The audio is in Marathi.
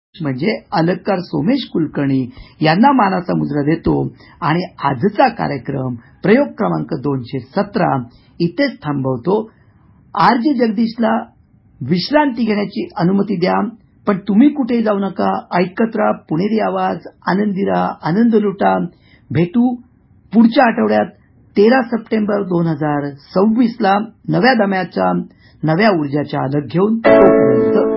म्हणजे अलंकार सोमेश कुलकर्णी यांना मानाचा मुजरा देतो आणि आजचा कार्यक्रम प्रयोग क्रमांक 217 इथेच थांबवतो. आरजे जगदीशला विश्रांती घेण्याची अनुमती द्या, पण तुम्ही कुठेही जाऊ नका. ऐकत राहा पुणेरी आवाज. आनंदी राहा, आनंद लुटा. भेटू पुढच्या आठवड्यात 13 सप्टेंबर 2026 ला नव्या दम्याच्या नव्या ऊर्जाच्या अलग घेऊन. तोपर्यंत